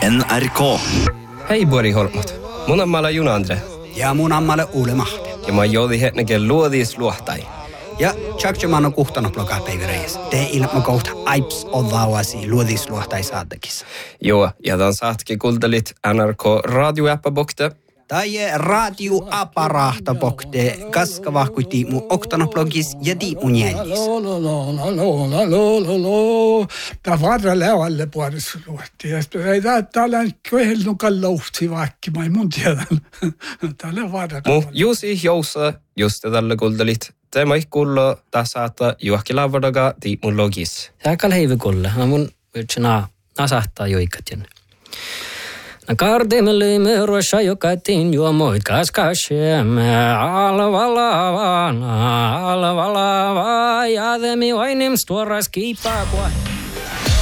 NRK. Hei Bori Holmat. Mun ammalla Juna Andre. Ja mun ammalla Uule Mahti. Ja mä joudi hetneken luodis luohtai. Ja tjakjaman on kuhtanut blogapäivireis. Te ilma kohta aips odavasi luodis luohtai saattakissa. Joo, ja tämän saatkin kuultelit NRK radioäppä bokte. Tai radioaparahta bokte, kaska vahkuiti mun oktanoblogis ja mun jällis. Tämä varra levalle puolessa luotti. Ei täällä kohdellunkaan louhti vaikka, mä ei mun tiedä. Täällä varra. Mun juusi jousa, just tällä kuultelit. Tämä ei kuullut tässä, että juokki lavadaga mun logis. Sääkäl heivi kuulle. Mun yhtsinä nasahtaa joikatjen. Kardemme löimme ruossa jokatin juomoit kaskasemme. Alvalavana, jademi vainim stuoras kiipaa.